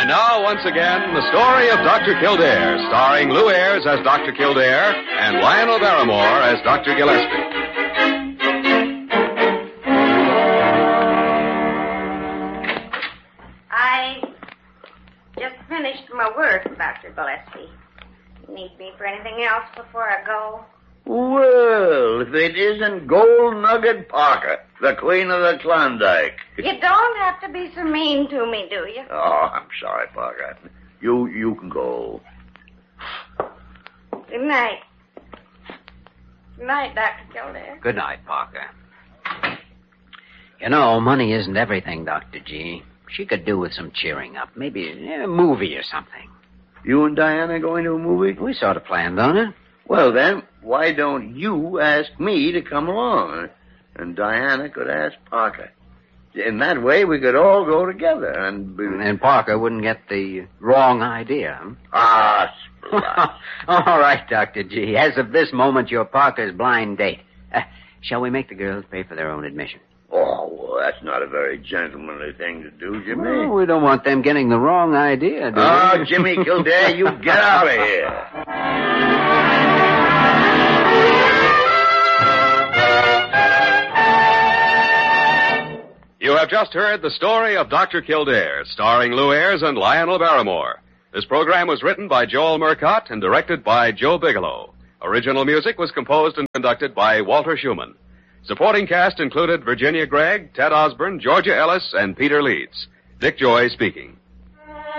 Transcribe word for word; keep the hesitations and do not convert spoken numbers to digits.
And now, once again, the story of Doctor Kildare, starring Lou Ayres as Doctor Kildare and Lionel Barrymore as Doctor Gillespie. I just finished my work, Doctor Gillespie. Need me for anything else before I go? Well, if it isn't Gold Nugget Parker, the Queen of the Klondike. You don't have to be so mean to me, do you? Oh, I'm sorry, Parker. You you can go. Good night. Good night, Doctor Kildare. Good night, Parker. You know, money isn't everything, Doctor G. She could do with some cheering up. Maybe a movie or something. You and Diana going to a movie? We sort of planned on it. Well, then, why don't you ask me to come along? And Diana could ask Parker. In that way, we could all go together and... Be... And Parker wouldn't get the wrong idea, huh? Ah, splat. All right, Doctor G. As of this moment, you're Parker's blind date. Uh, shall we make the girls pay for their own admission? Oh, well, that's not a very gentlemanly thing to do, Jimmy. Well, we don't want them getting the wrong idea, do we? Oh, Jimmy Kildare, you get out of here. You have just heard the story of Doctor Kildare, starring Lou Ayres and Lionel Barrymore. This program was written by Joel Murcott and directed by Joe Bigelow. Original music was composed and conducted by Walter Schumann. Supporting cast included Virginia Gregg, Ted Osborne, Georgia Ellis, and Peter Leeds. Dick Joy speaking.